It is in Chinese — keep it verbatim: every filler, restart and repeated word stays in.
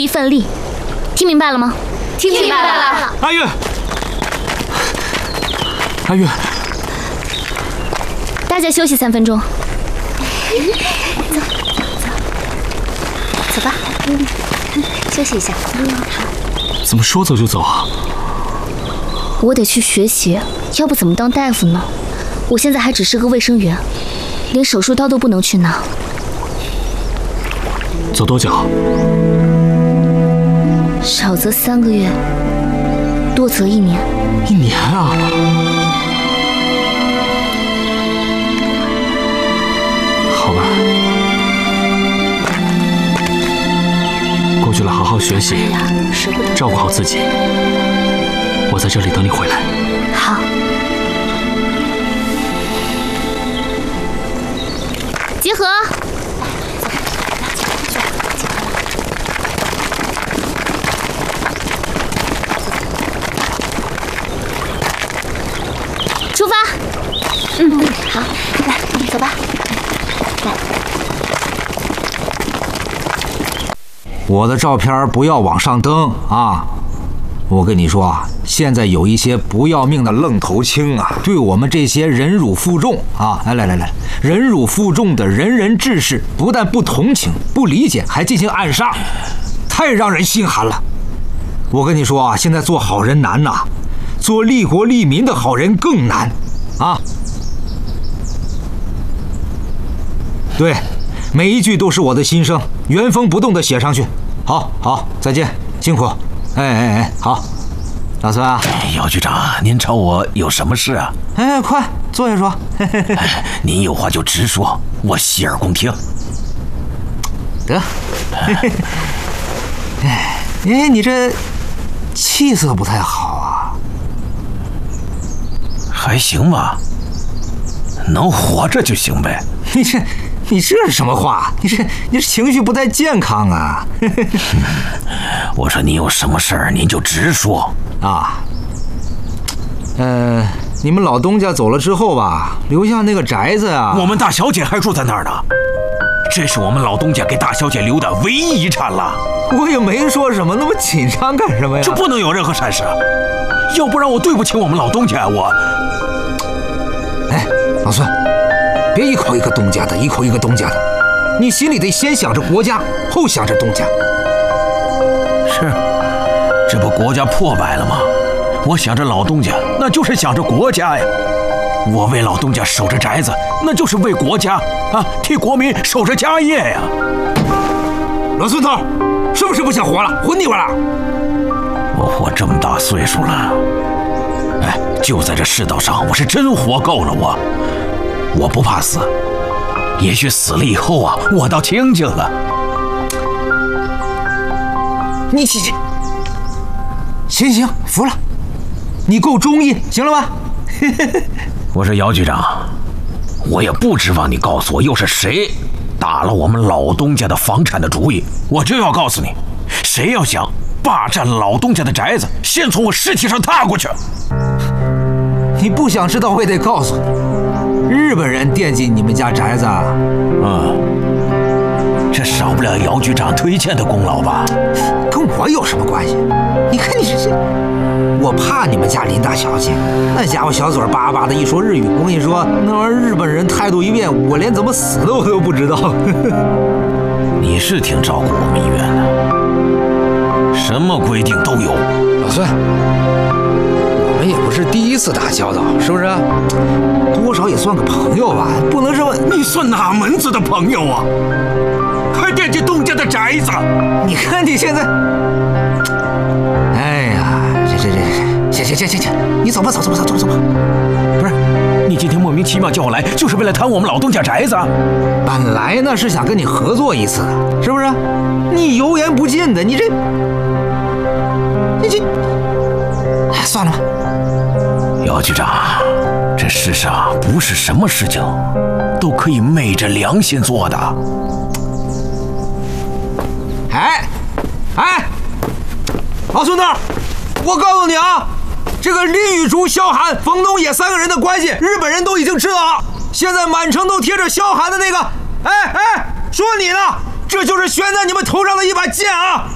一份力，听明白了吗？ 听明白了。 阿月，阿月， 大家休息三分钟。 走走走吧，嗯，休息一下。 怎么说走就走啊？ 我得去学习，要不怎么当大夫呢？我现在还只是个卫生员，连手术刀都不能去拿。 走多久？ 少则三个月，多则一年。 一年啊！好吧，过去了，好好学习，照顾好自己。我在这里等你回来。 好。集合。出发。 嗯，好，来，走吧。来。 我的照片不要往上登啊！我跟你说啊，现在有一些不要命的愣头青啊，对我们这些忍辱负重啊，来来来来，忍辱负重的仁人志士，不但不同情、不理解，还进行暗杀，太让人心寒了。我跟你说啊，现在做好人难呐，做利国利民的好人更难啊！对，每一句都是我的心声，原封不动地写上去。好，好，再见，辛苦。哎哎哎，好，老孙啊， 姚局长，您找我有什么事啊？ 哎，快坐下说。 您有话就直说，我洗耳恭听。 得，哎，哎，你这气色不太好啊。 还行吧，能活着就行呗。 你这，你这是什么话？你这，你这情绪不太健康啊。 我说您有什么事儿，您就直说啊。呃，你们老东家走了之后吧，留下那个宅子啊， 我们大小姐还住在那儿呢。这是我们老东家给大小姐留的唯一遗产了。 我也没说什么，那么紧张干什么呀？ 这不能有任何闪失，要不然我对不起我们老东家。我， 哎，老孙，别一口一个东家的，一口一个东家的，你心里得先想着国家，后想着东家。 是，这不国家破败了吗？我想着老东家，那就是想着国家呀。我为老东家守着宅子，那就是为国家啊，替国民守着家业呀。 老孙头，是不是不想活了？混腻歪了？ 我活这么大岁数了，哎，就在这世道上，我是真活够了。我，我不怕死，也许死了以后啊，我倒清静了。 你行行行，服了，你够忠义，行了吧？ 我说姚局长，我也不指望你告诉我又是谁打了我们老东家的房产的主意，我就要告诉你，谁要想霸占老东家的宅子，先从我尸体上踏过去。 你不想知道，我也得告诉你，日本人惦记你们家宅子啊。 嗯，这少不了姚局长推荐的功劳吧？ 跟我有什么关系？你看你这这，我怕你们家林大小姐，那家伙小嘴巴巴的一说日语，我跟你说，那玩意儿日本人态度一变，我连怎么死的我都不知道。 你是挺照顾我们医院的，什么规定都有。 老孙，我们也不是第一次打交道，是不是？多少也算个朋友吧，不能这么。 你算哪门子的朋友啊？还惦记东家的宅子？ 你看你现在，哎呀，这这这，行行行行行，你走吧走走吧走走走吧。 不是，你今天莫名其妙叫我来，就是为了谈我们老东家宅子？ 本来呢是想跟你合作一次，是不是？你油盐不进的，你这，你这，哎，算了吧。 姚局长，这世上不是什么事情都可以昧着良心做的。 哎，哎，老孙子，我告诉你啊，这个林雨竹、萧寒、冯东野三个人的关系，日本人都已经知道了。现在满城都贴着萧寒的那个，哎哎，说你呢，这就是悬在你们头上的一把剑啊！